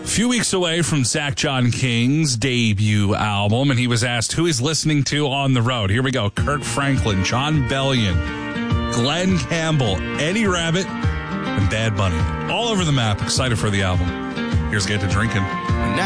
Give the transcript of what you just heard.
A few weeks away from Zach John King's debut album, and he was asked who he's listening to on the road. Here we go. Kirk Franklin, John Bellion, Glenn Campbell, Eddie Rabbitt, and Bad Bunny. All over the map. Excited for the album. Here's Get to Drinking.